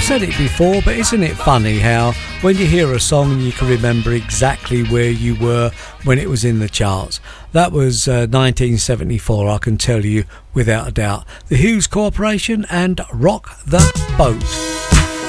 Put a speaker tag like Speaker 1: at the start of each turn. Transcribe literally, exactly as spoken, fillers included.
Speaker 1: said it before, but isn't it funny how when you hear a song you can remember exactly where you were when it was in the charts? That was uh, nineteen seventy-four, I can tell you without a doubt. The Hughes Corporation and Rock the Boat.